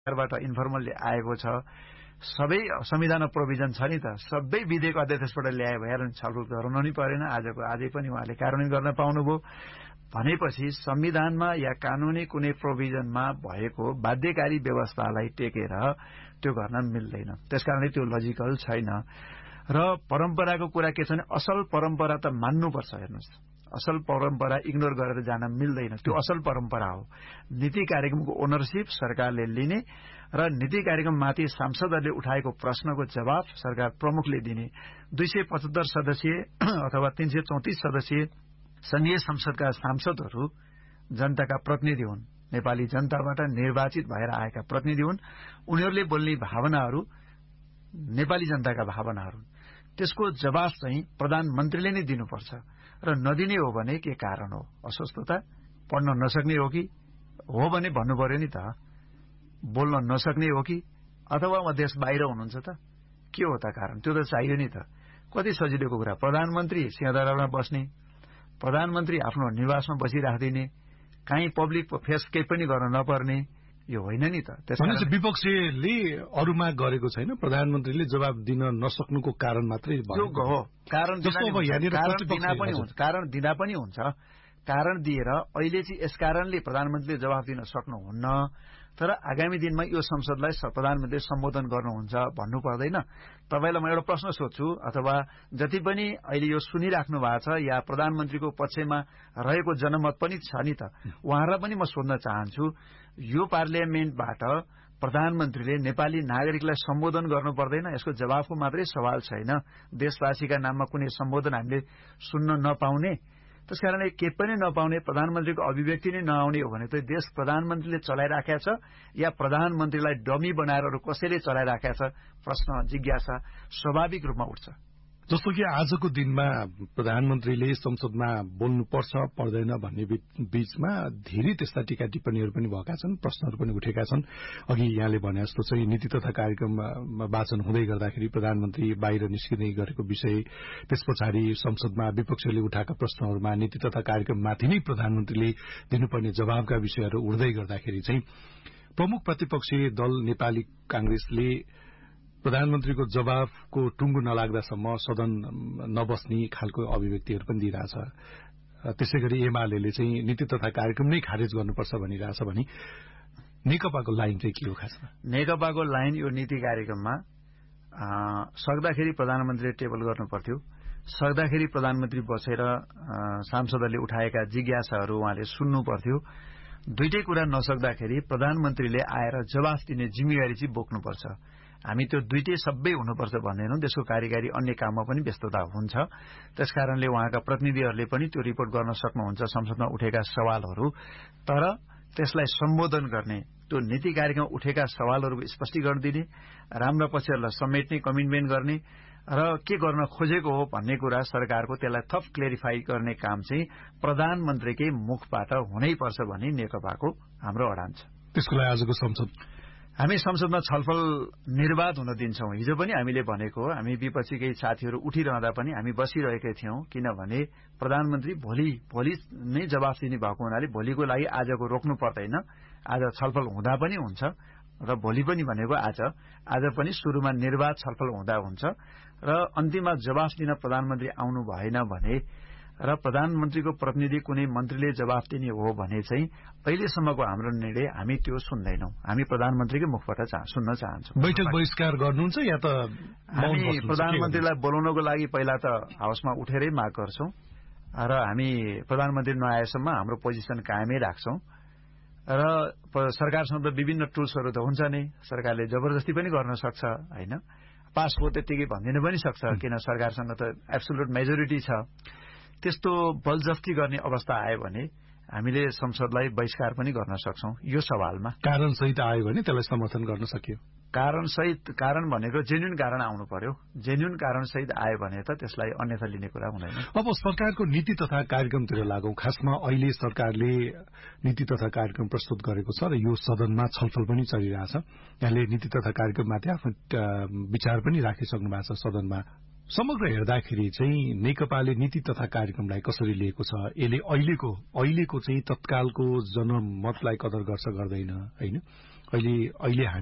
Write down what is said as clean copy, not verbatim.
बाट इन्फर्मल्ली आएको छ। सबै संविधानमा प्रोभिजन छ नि त, सबै विधेयक अध्यक्षबाट ल्याए भएर छलफल गराउन नि परेन। आजै पनि उहाँले कार्यान्वयन गर्न पाउनुभयो भनेपछि संविधानमा या कानूनी कुनै प्रोभिजनमा भएको बाध्यकारी व्यवस्थालाई टेकेर त्यो गर्न मिल्दैन। त्यसकारणले त्यो लजिकल छैन। र परम्पराको कुरा के छ भने असल परम्परा त मान्नुपर्छ। हेर्नुहोस्, असल परम्परा इग्नोर गरेर जान मिल्दैन। त्यो असल परम्परा हो। नीति कार्यक्रमको ओनरशिप सरकारले लिने र नीति कार्यक्रममाथि सांसदहरूले उठाएको प्रश्नको जवाब सरकार प्रमुखले दिने। 275 सदस्यीय अथवा 334 सदस्यीय संघीय संसदका सांसदहरू जनताका प्रतिनिधि हुन्, नेपाली जनताबाट निर्वाचित भएर आएका प्रतिनिधि हुन्। उनीहरूले बोल्ने भावनाहरू नेपाली जनताका भावनाहरू, त्यसको जवाफ चाहिँ प्रधानमन्त्रीले नै दिनुपर्छ। र नदिने हो भने के कारण हो? अस्वस्थता, पढ्न नसक्ने हो कि? हो भने भन्नु पर्यो नि त। बोल्न नसक्ने हो कि अथवा उहाँ देश बाहिर हुनुहुन्छ त? के हो त कारण? त्यो त चाहियो नि त। कति सजिलोको कुरा। प्रधानमन्त्री सिंहदरबारमा बस्ने, प्रधानमन्त्री आफ्नो निवासमा बसिराख्दिने, काहीँ पब्लिक फेस केही पनि गर्न नपर्ने, यो होइन नि त। त्यसैले विपक्षीले अरूमा गरेको छैन, प्रधानमन्त्रीले जवाब दिन नसक्नुको कारण मात्रै हो। कारण दिँदा पनि हुन्छ। कारण दिएर अहिले चाहिँ यस कारणले प्रधानमन्त्रीले जवाब दिन सक्नुहुन्न, तर आगामी दिनमा यो संसदलाई प्रधानमन्त्रीले सम्बोधन गर्नुहुन्छ भन्नु पर्दैन। तपाईलाई म एउटा प्रश्न सोध्छु, अथवा जति पनि अहिले यो सुनिराख्नु भएको छ या प्रधानमन्त्रीको पक्षमा रहेको जनमत पनि छ नि त, उहाँहरूलाई पनि म सोध्न चाहन्छु, यो पार्लियामेन्टबाट प्रधानमन्त्रीले नेपाली नागरिकलाई सम्बोधन गर्नु पर्दैन? यसको जवाफको मात्रै सवाल छैन। देशवासीका नाममा कुनै सम्बोधन हामीले सुन्न नपाउने, त्यसकारणले केही पनि नपाउने, प्रधानमन्त्रीको अभिव्यक्ति नै नआउने हो भने त देश प्रधानमन्त्रीले चलाइराखेका छ या प्रधानमन्त्रीलाई डमी बनाएर कसैले चलाइराखेका छ? प्रश्न, जिज्ञासा स्वाभाविक रूपमा उठ्छ। जस्तो कि आजको दिनमा प्रधानमन्त्रीले संसदमा बोल्नुपर्छ पर्दैन भन्ने बीचमा धेरै त्यस्ता टीका टिप्पणीहरू पनि भएका छन्, प्रश्नहरू पनि उठेका छन्। अघि यहाँले भने जस्तो चाहिँ नीति तथा कार्यक्रममा वाचन हुँदै गर्दाखेरि प्रधानमन्त्री बाहिर निस्किँदै गरेको विषय, त्यस पछाडि संसदमा विपक्षले उठाएका प्रश्नहरूमा नीति तथा कार्यक्रममाथि नै प्रधानमन्त्रीले दिनुपर्ने जवाबका विषयहरू उठ्दै गर्दाखेरि चाहिँ प्रमुख प्रतिपक्षी दल नेपाली कांग्रेसले प्रधानमन्त्रीको जवाफको टुङ्गो नलाग्दासम्म सदन नबस्ने खालको अभिव्यक्तिहरू पनि दिइरहेछ। त्यसैगरी एमाले चाहिँ नीति तथा कार्यक्रम नै खारेज गर्नुपर्छ भनिरहेछ भने नेकपाको लाइन चाहिँ के हो खासमा? नेकपाको लाइन यो नीति कार्यक्रममा सक्दाखेरि प्रधानमन्त्रीले टेबल गर्नु पर्थ्यो, सक्दाखेरि प्रधानमन्त्री बसेर सांसदहरूले उठाएका जिज्ञासाहरू उहाँले सुन्नु पर्थ्यो। दुईटै कुरा नसक्दाखेरि प्रधानमन्त्रीले आएर जवाफ दिने जिम्मेवारी चाहिँ बोक्नुपर्छ। हामी त्यो दुईटै सबै हुनुपर्छ भन्दैनौं। देशको कार्यकारी अन्य काममा पनि व्यस्तता हुन्छ। त्यसकारणले उहाँका प्रतिनिधिहरूले पनि त्यो रिपोर्ट गर्न सक्नुहुन्छ संसदमा उठेका सवालहरू, तर त्यसलाई सम्बोधन गर्ने, त्यो नीति कार्यक्रममा उठेका सवालहरूको स्पष्टीकरण दिने, राम्रा पक्षहरूलाई समेट्ने, कमिटमेन्ट गर्ने र के गर्न खोजेको हो भन्ने कुरा सरकारको, त्यसलाई थप क्लेरिफाई गर्ने काम चाहिँ प्रधानमन्त्रीकै मुखबाट हुनैपर्छ भन्ने नेकपाको हाम्रो अडान छ। त्यसको लागि आजको संसद हामी संसदमा छलफल निर्वाध हुन दिन्छौं। हिजो पनि हामीले भनेको हो, हामी विपक्षीकै साथीहरू उठिरहँदा पनि हामी बसिरहेकै थियौं, किनभने प्रधानमन्त्री भोलि नै जवाफ दिने भएको हुनाले भोलिको लागि आजको रोक्नु पर्दैन। आज छलफल हुँदा पनि हुन्छ र भोलि पनि भनेको आज पनि सुरुमा निर्वाध छलफल हुँदा हुन्छ र अन्तिममा जवाफ दिन प्रधानमन्त्री आउनु भएन भने र प्रधानमन्त्रीको प्रतिनिधि कुनै मन्त्रीले जवाफ दिने हो भने चाहिँ अहिलेसम्मको हाम्रो निर्णय हामी त्यो सुन्दैनौं। हामी प्रधानमन्त्रीकै मुखबाट सुन्न चाहन्छौं। बैठक बहिष्कार गर्नुहुन्छ या त हामी प्रधानमन्त्रीलाई बोलाउनको लागि पहिला त हाउसमा उठेरै माग गर्छौं र हामी प्रधानमन्त्री नआएसम्म हाम्रो पोजिसन कायमै राख्छौं र सरकारसँग त विभिन्न टुल्सहरू त हुन्छ नै। सरकारले जबरजस्ती पनि गर्न सक्छ, हैन, पास हो त्यतिकै भनिदिन पनि सक्छ, किन सरकारसँग त एब्सोल्युट मेजोरिटी छ। त्यस्तो बलजफ्ती गर्ने अवस्था आयो भने हामीले संसदलाई बहिष्कार पनि गर्न सक्छौं। यो सवालमा कारण सहित आयो भने त्यसलाई समर्थन गर्न सकियो। कारण भनेको जेन्युन कारण आउनु पर्यो। जेन्युन कारण सहित आयो भने त त्यसलाई अन्यथा लिने कुरा हुँदैन। अब सरकारको नीति तथा कार्यक्रमतिर लागौं। खासमा अहिले सरकारले नीति तथा कार्यक्रम प्रस्तुत गरेको छ र यो सदनमा छलफल पनि चलिरहेछ। यहाँले नीति तथा कार्यक्रममाथि आफ्नो विचार पनि राखिसक्नु भएको छ सदनमा। समग्र हेर्दाखेरि चाहिँ नेकपाले नीति तथा कार्यक्रमलाई कसरी लिएको छ? यसले अहिलेको चाहिँ तत्कालको जनमतलाई कदर गर्छ गर्दैन, हैन? अहिले